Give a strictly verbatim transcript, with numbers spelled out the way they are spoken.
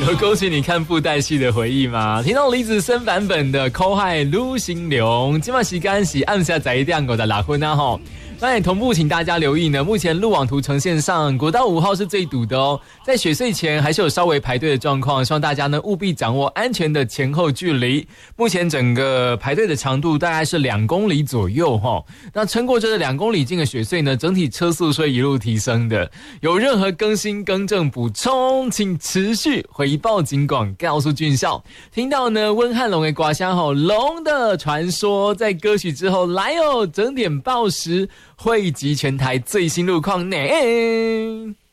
有勾起你看布袋戏的回忆吗？听到李子森版本的《口海陆行龙》，今晚时间是暗下载一两个的拉婚啊吼。那也同步请大家留意呢，目前路网图呈现上，国道五号是最堵的哦，在雪隧前还是有稍微排队的状况，希望大家呢务必掌握安全的前后距离。目前整个排队的长度大概是两公里左右哈、哦，那撑过这两公里近的雪隧呢，整体车速是会一路提升的。有任何更新、更正、补充，请持续回报警广告诉军校。听到呢温汉龙的瓜香吼龙的传说，在歌曲之后来哦，整点报时汇集全台最新路况呢。